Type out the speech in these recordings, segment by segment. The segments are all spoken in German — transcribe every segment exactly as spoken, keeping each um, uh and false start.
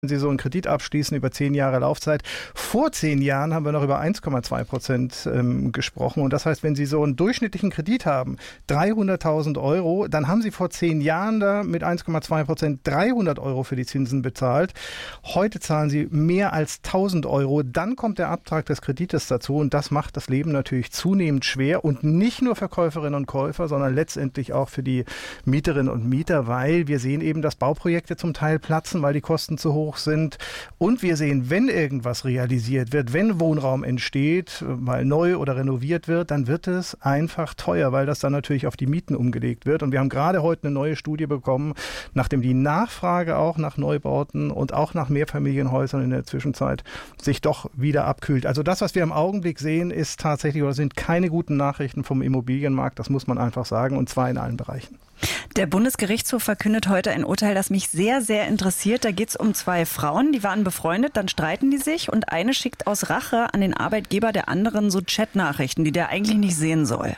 Wenn Sie so einen Kredit abschließen über zehn Jahre Laufzeit. Vor zehn Jahren haben wir noch über eins Komma zwei Prozent ähm, gesprochen. Und das heißt, wenn Sie so einen durchschnittlichen Kredit haben, dreihunderttausend Euro, dann haben Sie vor zehn Jahren da mit eins Komma zwei Prozent dreihundert Euro für die Zinsen bezahlt. Heute zahlen Sie mehr als tausend Euro. Dann kommt der Abtrag des Kredites dazu. Und das macht das Leben natürlich zunehmend schwer. Und nicht nur für Käuferinnen und Käufer, sondern letztendlich auch für die Mieterinnen und Mieter, weil wir sehen eben, dass Bauprojekte zum Teil platzen, weil die Kosten zu hoch sind. Und wir sehen, wenn irgendwas realisiert wird, wenn Wohnraum entsteht, mal neu oder renoviert wird, dann wird es einfach teuer, weil das dann natürlich auf die Mieten umgelegt wird. Und wir haben gerade heute eine neue Studie bekommen, nachdem die Nachfrage auch nach Neubauten und auch nach Mehrfamilienhäusern in der Zwischenzeit sich doch wieder abkühlt. Also das, was wir im Augenblick sehen, ist tatsächlich oder sind keine guten Nachrichten vom Immobilienmarkt. Das muss man einfach sagen, und zwar in allen Bereichen. Der Bundesgerichtshof verkündet heute ein Urteil, das mich sehr, sehr interessiert. Da geht es um zwei Frauen, die waren befreundet, dann streiten die sich und eine schickt aus Rache an den Arbeitgeber der anderen so Chatnachrichten, die der eigentlich nicht sehen soll.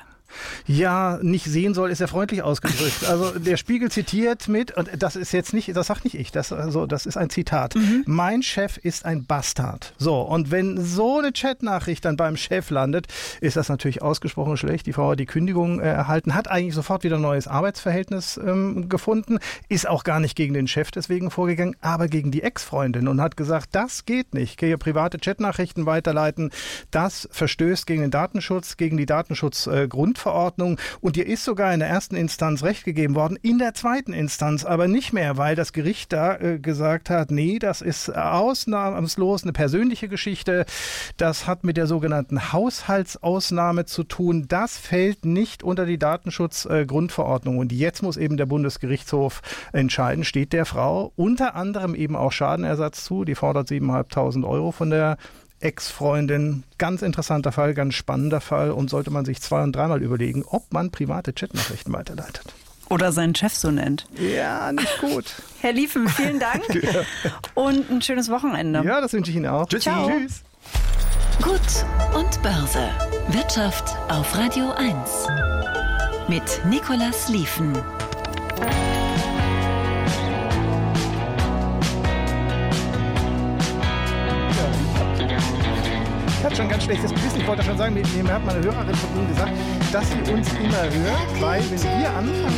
Ja, nicht sehen soll, ist ja freundlich ausgedrückt. Also der Spiegel zitiert mit, und das ist jetzt nicht, das sagt nicht ich, das, also, das ist ein Zitat. Mhm. Mein Chef ist ein Bastard. So, und wenn so eine Chatnachricht dann beim Chef landet, ist das natürlich ausgesprochen schlecht. Die Frau hat die Kündigung äh, erhalten, hat eigentlich sofort wieder ein neues Arbeitsverhältnis ähm, gefunden, ist auch gar nicht gegen den Chef deswegen vorgegangen, aber gegen die Ex-Freundin und hat gesagt, das geht nicht. Hier private Chatnachrichten weiterleiten, das verstößt gegen den Datenschutz, gegen die Datenschutzgrundverordnung. Verordnung, und ihr ist sogar in der ersten Instanz Recht gegeben worden, in der zweiten Instanz aber nicht mehr, weil das Gericht da äh, gesagt hat, nee, das ist ausnahmslos eine persönliche Geschichte, das hat mit der sogenannten Haushaltsausnahme zu tun, das fällt nicht unter die Datenschutzgrundverordnung äh, und jetzt muss eben der Bundesgerichtshof entscheiden, steht der Frau unter anderem eben auch Schadenersatz zu, die fordert siebentausendfünfhundert Euro von der Ex-Freundin. Ganz interessanter Fall, ganz spannender Fall, und sollte man sich zwei- und dreimal überlegen, ob man private Chatnachrichten weiterleitet. Oder seinen Chef so nennt. Ja, nicht gut. Herr Liefen, vielen Dank ja. Und ein schönes Wochenende. Ja, das wünsche ich Ihnen auch. Tschüssi. Ciao. Tschüss. Gut und Börse. Wirtschaft auf Radio eins. Mit Nicolas Liefen. Ich hatte schon ein ganz schlechtes Gewissen. Ich wollte schon sagen, mir hat meine Hörerin von Ihnen gesagt, dass sie uns immer hört, weil wenn wir anfangen,